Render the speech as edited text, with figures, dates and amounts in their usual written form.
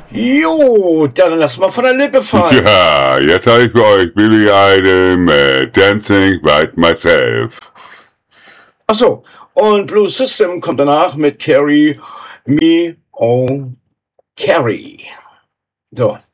Jo, dann lass mal von der Lippe fallen. Ja, jetzt habe ich für euch Billy Idol mit Dancing by Myself. Achso, und Blue System kommt danach mit Carry Me, oh Carry. So.